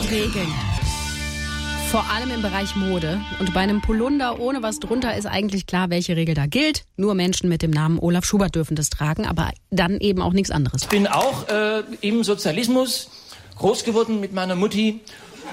Regeln. Vor allem im Bereich Mode. Und bei einem Polunder ohne was drunter ist eigentlich klar, welche Regel da gilt. Nur Menschen mit dem Namen Olaf Schubert dürfen das tragen, aber dann eben auch nichts anderes. Ich bin auch im Sozialismus groß geworden mit meiner Mutti.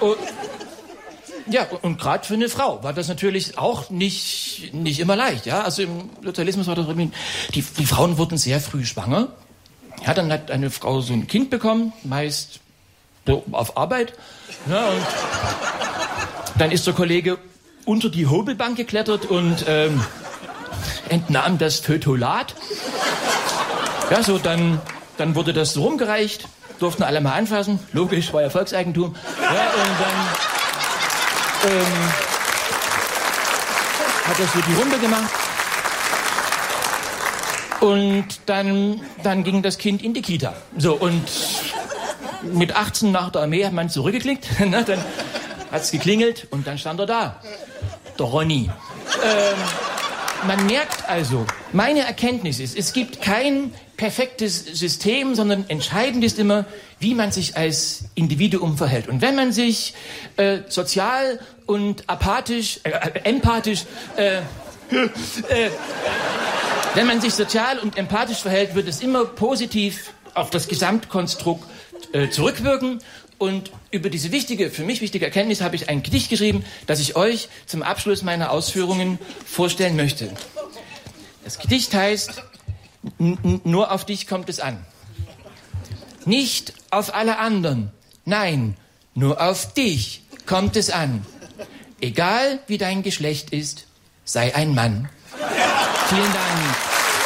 Ja, und gerade für eine Frau war das natürlich auch nicht immer leicht. Ja? Also im Sozialismus war das die Frauen wurden sehr früh schwanger. Ja, dann hat eine Frau so ein Kind bekommen, meist so auf Arbeit. Ja, und dann ist der Kollege unter die Hobelbank geklettert und entnahm das Fötulat. Ja, so dann wurde das so rumgereicht, durften alle mal anfassen. Logisch, war ja Volkseigentum. Ja, und dann hat er so die Runde gemacht. Und dann ging das Kind in die Kita. So, und mit 18 nach der Armee hat man zurückgeklickt. Dann hat's geklingelt und dann stand er da. Der Ronny. Man merkt also, meine Erkenntnis ist, es gibt kein perfektes System, sondern entscheidend ist immer, wie man sich als Individuum verhält. Und wenn man sich sozial und empathisch wenn man sich sozial und empathisch verhält, wird es immer positiv auf das Gesamtkonstrukt zurückwirken. Und über diese für mich wichtige Erkenntnis habe ich ein Gedicht geschrieben, das ich euch zum Abschluss meiner Ausführungen vorstellen möchte. Das Gedicht heißt, nur auf dich kommt es an. Nicht auf alle anderen, nein, nur auf dich kommt es an. Egal wie dein Geschlecht ist, sei ein Mann. Vielen Dank.